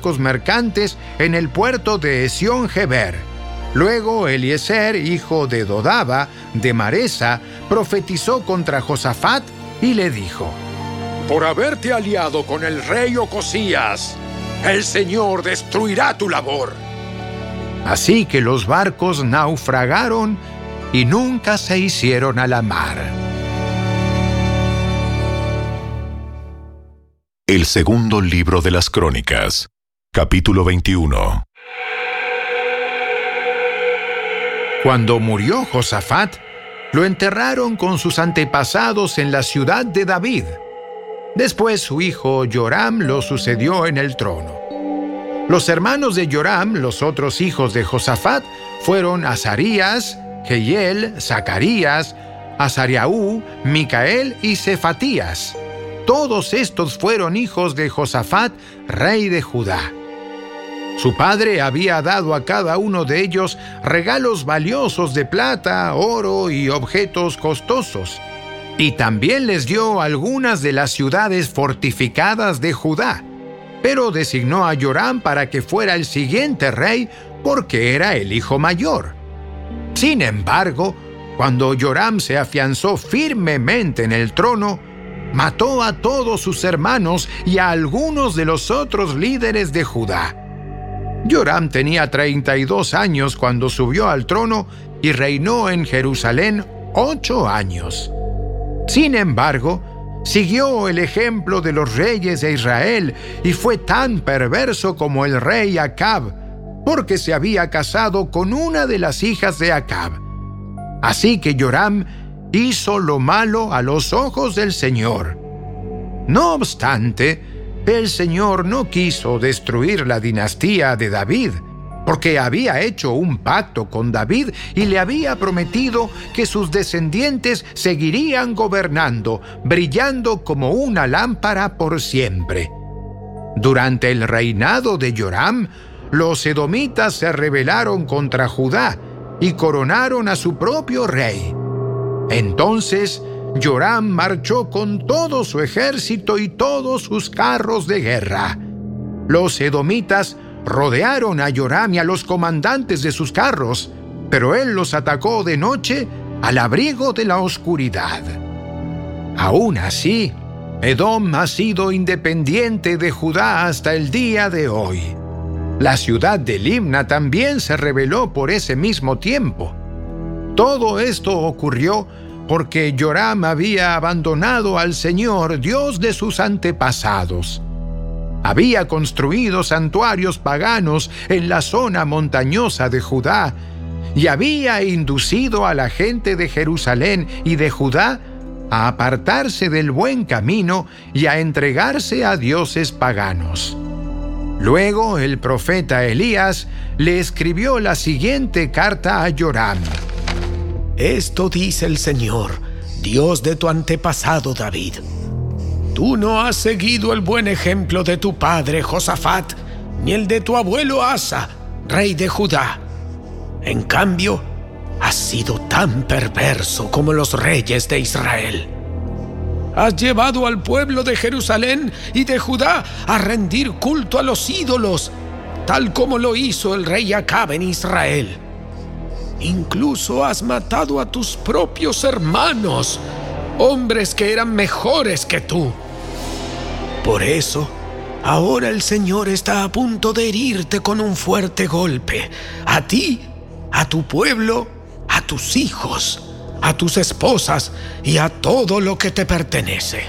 barcos mercantes en el puerto de Esión-Geber. Luego Eliezer, hijo de Dodaba, de Maresa, profetizó contra Josafat y le dijo: Por haberte aliado con el rey Ocosías, el Señor destruirá tu labor. Así que los barcos naufragaron y nunca se hicieron a la mar. El segundo libro de las Crónicas, capítulo 21. Cuando murió Josafat, lo enterraron con sus antepasados en la ciudad de David. Después su hijo Joram lo sucedió en el trono. Los hermanos de Joram, los otros hijos de Josafat, fueron Azarías, Jehiel, Zacarías, Azariahú, Micael y Cefatías. Todos estos fueron hijos de Josafat, rey de Judá. Su padre había dado a cada uno de ellos regalos valiosos de plata, oro y objetos costosos. Y también les dio algunas de las ciudades fortificadas de Judá. Pero designó a Joram para que fuera el siguiente rey porque era el hijo mayor. Sin embargo, cuando Joram se afianzó firmemente en el trono, mató a todos sus hermanos y a algunos de los otros líderes de Judá. Joram tenía 32 años cuando subió al trono y reinó en Jerusalén 8 años. Sin embargo, siguió el ejemplo de los reyes de Israel y fue tan perverso como el rey Acab, porque se había casado con una de las hijas de Acab. Así que Joram hizo lo malo a los ojos del Señor. No obstante, el Señor no quiso destruir la dinastía de David, porque había hecho un pacto con David y le había prometido que sus descendientes seguirían gobernando, brillando como una lámpara por siempre. Durante el reinado de Joram, los edomitas se rebelaron contra Judá y coronaron a su propio rey. Entonces Joram marchó con todo su ejército y todos sus carros de guerra. Los edomitas rodearon a Joram y a los comandantes de sus carros, pero él los atacó de noche al abrigo de la oscuridad. Aún así, Edom ha sido independiente de Judá hasta el día de hoy. La ciudad de Limna también se rebeló por ese mismo tiempo. Todo esto ocurrió porque Joram había abandonado al Señor, Dios de sus antepasados. Había construido santuarios paganos en la zona montañosa de Judá y había inducido a la gente de Jerusalén y de Judá a apartarse del buen camino y a entregarse a dioses paganos. Luego el profeta Elías le escribió la siguiente carta a Joram. Esto dice el Señor, Dios de tu antepasado David. Tú no has seguido el buen ejemplo de tu padre Josafat, ni el de tu abuelo Asa, rey de Judá. En cambio, has sido tan perverso como los reyes de Israel. Has llevado al pueblo de Jerusalén y de Judá a rendir culto a los ídolos, tal como lo hizo el rey Acab en Israel. Incluso has matado a tus propios hermanos, hombres que eran mejores que tú. Por eso, ahora el Señor está a punto de herirte con un fuerte golpe, a ti, a tu pueblo, a tus hijos, a tus esposas y a todo lo que te pertenece.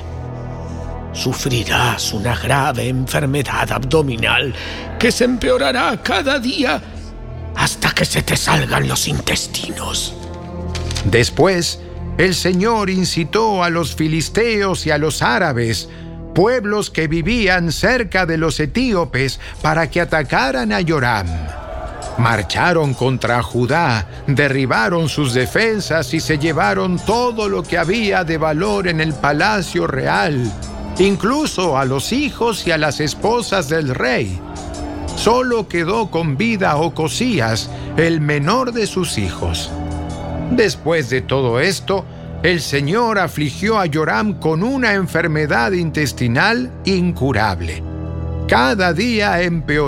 Sufrirás una grave enfermedad abdominal que se empeorará cada día hasta que se te salgan los intestinos. Después, el Señor incitó a los filisteos y a los árabes, pueblos que vivían cerca de los etíopes, para que atacaran a Joram. Marcharon contra Judá, derribaron sus defensas y se llevaron todo lo que había de valor en el palacio real, incluso a los hijos y a las esposas del rey. Solo quedó con vida Ocosías, el menor de sus hijos. Después de todo esto, el Señor afligió a Joram con una enfermedad intestinal incurable. Cada día empeoró.